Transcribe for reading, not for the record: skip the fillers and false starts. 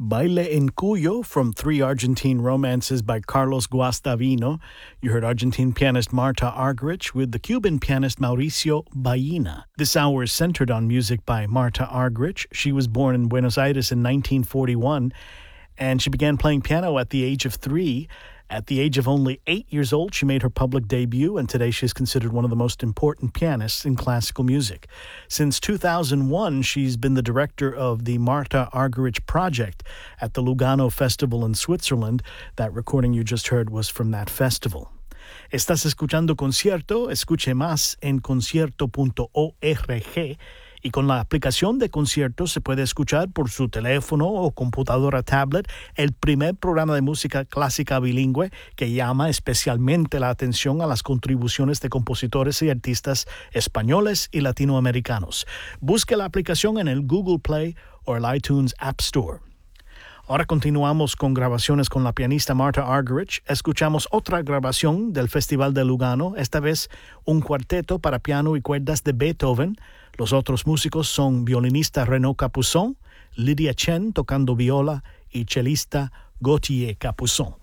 Baile en Cuyo from Three Argentine Romances by Carlos Guastavino. You heard Argentine pianist Marta Argerich with the Cuban pianist Mauricio Baena. This hour is centered on music by Marta Argerich. She was born in Buenos Aires in 1941, and she began playing piano at the age of 3. At the age of only 8 years old, she made her public debut, and today she is considered one of the most important pianists in classical music. Since 2001, she's been the director of the Marta Argerich Project at the Lugano Festival in Switzerland. That recording you just heard was from that festival. Estás escuchando Concierto. Escuche más en concierto.org. Y con la aplicación de Concierto se puede escuchar por su teléfono o computadora tablet el primer programa de música clásica bilingüe que llama especialmente la atención a las contribuciones de compositores y artistas españoles y latinoamericanos. Busque la aplicación en el Google Play o el iTunes App Store. Ahora continuamos con grabaciones con la pianista Marta Argerich. Escuchamos otra grabación del Festival de Lugano, esta vez un cuarteto para piano y cuerdas de Beethoven. Los otros músicos son violinista Renaud Capuçon, Lydia Chen tocando viola y chelista Gauthier Capuçon.